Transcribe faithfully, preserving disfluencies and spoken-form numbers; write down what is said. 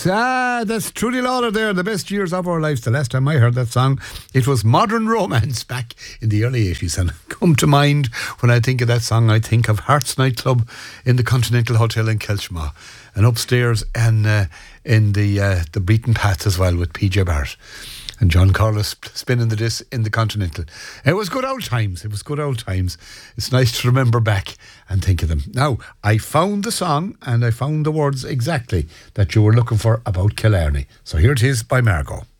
Yes, ah, that's Trudy Lawler there, the best years of our lives. The last time I heard that song, it was Modern Romance back in the early eighties. And come to mind, when I think of that song, I think of Hearts Nightclub in the Continental Hotel in Kelchma. And upstairs and uh, in the uh, the Beaten Path as well with P J Barrett. And John Carlos spinning the disc in the Continental. It was good old times. It was good old times. It's nice to remember back and think of them. Now, I found the song and I found the words exactly that you were looking for about Killarney. So here it is by Margot.